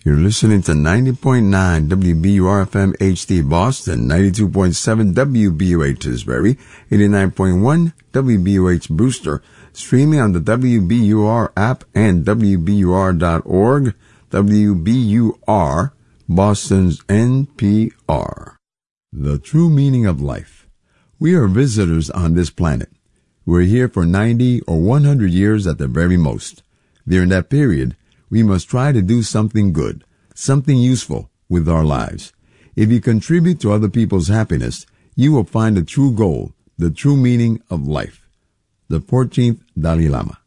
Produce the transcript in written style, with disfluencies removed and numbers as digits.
You're listening to 90.9 WBUR-FM HD Boston, 92.7 WBUH Tisbury, 89.1 WBUH Brewster, streaming on the WBUR app and WBUR.org, WBUR, Boston's NPR. The true meaning of life. We are visitors on this planet. We're here for 90 or 100 years at the very most. During that period, we must try to do something good, something useful with our lives. If you contribute to other people's happiness, you will find the true goal, the true meaning of life. The 14th Dalai Lama.